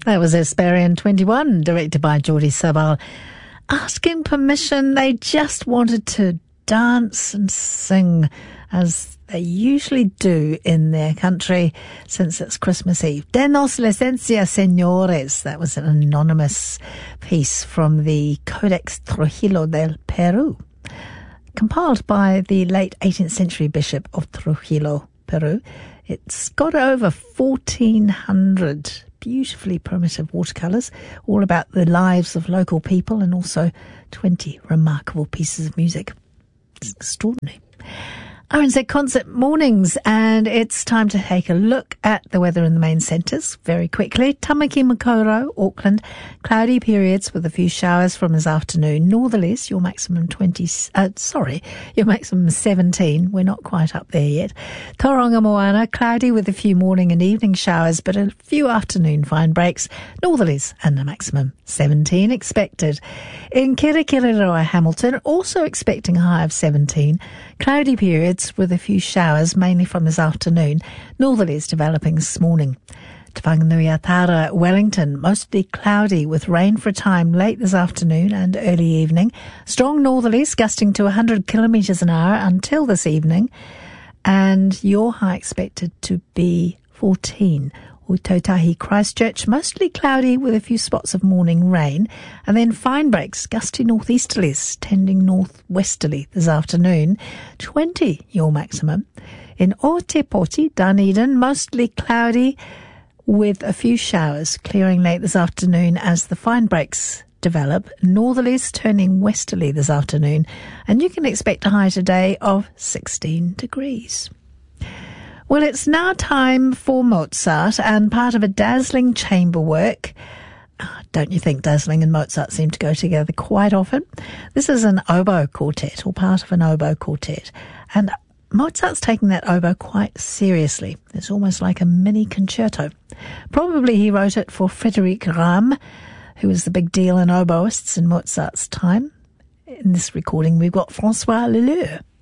That was Hesperian 21, directed by Jordi Sabal. Asking permission, they just wanted to dance and sing as they usually do in their country since it's Christmas Eve. Denos la esencia, señores. That was an anonymous piece from the Codex Trujillo del Peru, compiled by the late 18th century bishop of Trujillo, Peru. It's got over 1,400 beautifully primitive watercolours, all about the lives of local people, and also 20 remarkable pieces of music. It's extraordinary. RNZ Concert mornings, and it's time to take a look at the weather in the main centres very quickly. Tamaki Makaurau, Auckland, cloudy periods with a few showers from this afternoon. Northerlies, your maximum your maximum 17. We're not quite up there yet. Tauranga Moana, cloudy with a few morning and evening showers, but a few afternoon fine breaks. Northerlies and a maximum 17 expected. In Kirikiriroa, Hamilton, also expecting a high of 17. Cloudy periods with a few showers, mainly from this afternoon. Northerlies developing this morning. Te Whanganui-a-Tara, Wellington, mostly cloudy with rain for a time late this afternoon and early evening. Strong northerlies gusting to 100 kilometres an hour until this evening. And your high expected to be 14. Utautahi, Christchurch, mostly cloudy with a few spots of morning rain, and then fine breaks, gusty northeasterlies, tending northwesterly this afternoon. 20, your maximum. In Otepoti, Dunedin, mostly cloudy with a few showers, clearing late this afternoon as the fine breaks develop. Northerlies turning westerly this afternoon, and you can expect a high today of 16 degrees. Well, it's now time for Mozart and part of a dazzling chamber work. Don't you think dazzling and Mozart seem to go together quite often? This is an oboe quartet, or part of an oboe quartet. And Mozart's taking that oboe quite seriously. It's almost like a mini concerto. Probably he wrote it for Frédéric Ramm, who was the big deal in oboists in Mozart's time. In this recording, we've got François Leleux.